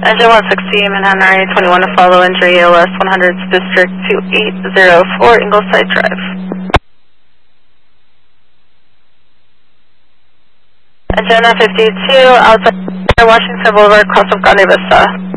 Engine 160, Manhattan RA 21 to follow injury, ALS 100, District 2804, Ingleside Drive. Engine 52, outside Washington Boulevard, cross of Grande Vista.